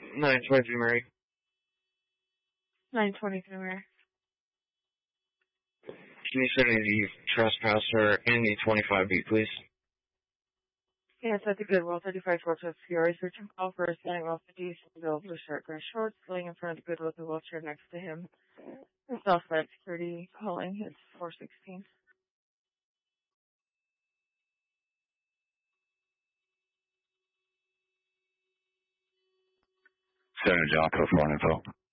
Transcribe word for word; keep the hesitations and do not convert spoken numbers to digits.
nine twenty-three Mary. nine twenty-three Mary. Can you send me the trespasser and the twenty-five beat, please? Yes, at the Goodwill, thirty-five Fortress Fury. Search and call for a standing off the decent bill, blue shirt, gray shorts, laying in front of the Goodwill, the wheelchair next to him. Southside Security calling. It's four sixteen. Senator John, code four info.